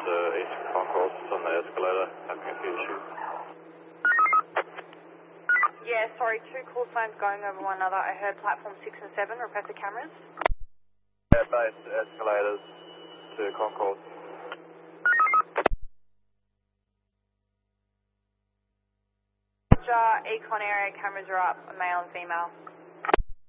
to East Concourse on the escalator, having a few issues. Yeah, sorry, two call signs going over one another. I heard platform 6 and 7, request the cameras. Yeah, base escalators to Concourse. Econ area cameras are up, male and female.